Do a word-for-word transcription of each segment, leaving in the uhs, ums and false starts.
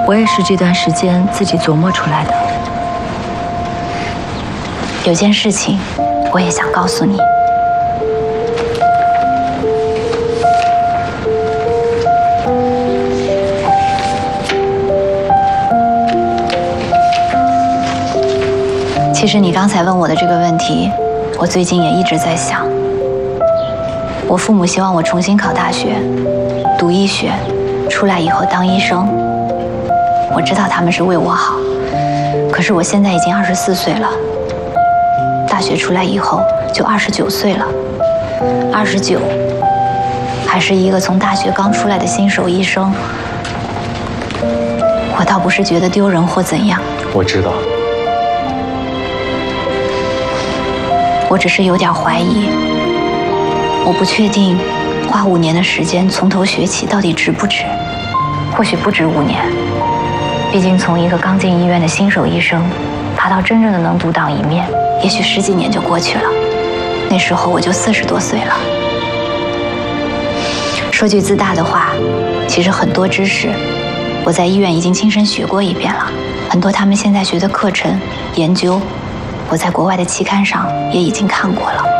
我也是这段时间自己琢磨出来的。 有件事情，我也想告诉你。其实你刚才问我的这个问题，我最近也一直在想。我父母希望我重新考大学，读医学，出来以后当医生。我知道他们是为我好，可是我现在已经二十四岁了，大学出来以后就二十九岁了，二十九，还是一个从大学刚出来的新手医生。我倒不是觉得丢人或怎样， 我知道。 我只是有点怀疑，我不确定花五年的时间从头学起到底值不值，或许不止五年。毕竟从一个刚进医院的新手医生，爬到真正的能独当一面，也许十几年就过去了。那时候我就四十多岁了。说句自大的话，其实很多知识我在医院已经亲身学过一遍了，很多他们现在学的课程研究，我在国外的期刊上也已经看过了。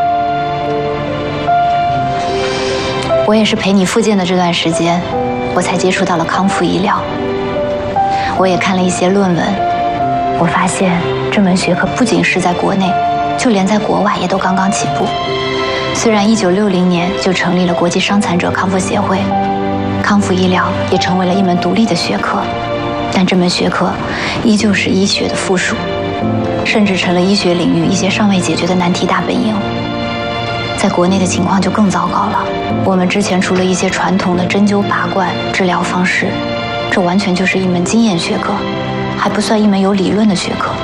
我也是陪你复健的这段时间，我才接触到了康复医疗。我也看了一些论文，我发现这门学科不仅是在国内，就连在国外也都刚刚起步。虽然一九六零年就成立了国际伤残者康复协会，康复医疗也成为了一门独立的学科，但这门学科依旧是医学的附属，甚至成了医学领域一些尚未解决的难题大本营。在国内的情况就更糟糕了，我们之前除了一些传统的针灸拔罐治疗方式，这完全就是一门经验学科，还不算一门有理论的学科。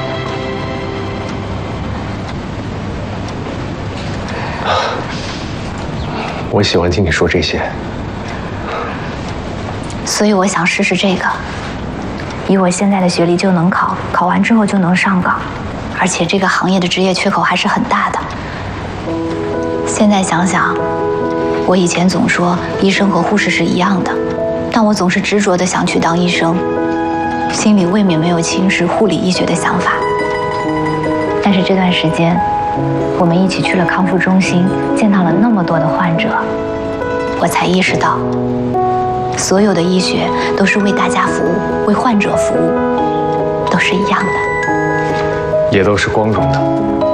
我喜欢听你说这些， 所以我想试试这个。以我现在的学历就能考，考完之后就能上岗，而且这个行业的职业缺口还是很大的。现在想想，我以前总说医生和护士是一样的，但我总是执着地想去当医生，心里未免没有轻视护理医学的想法。但是这段时间，我们一起去了康复中心，见到了那么多的患者，我才意识到，所有的医学都是为大家服务，为患者服务，都是一样的， 也都是光荣的。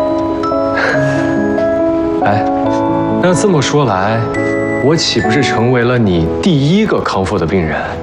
哎，那这么说来，我岂不是成为了你第一个康复的病人？